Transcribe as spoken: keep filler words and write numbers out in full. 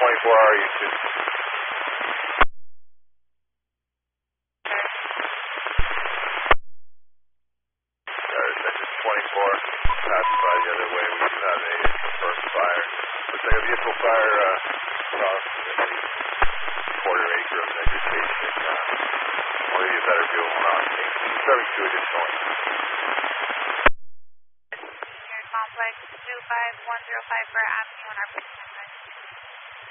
twenty-four, how are you two? twenty-four, passed by the other way. We do have a confirmed fire. Looks like a vehicle fire uh, across the quarter acre of vegetation. Uh, we'll give you a better view of one on serving two additionally. Complex two five one zero five for Avenue on our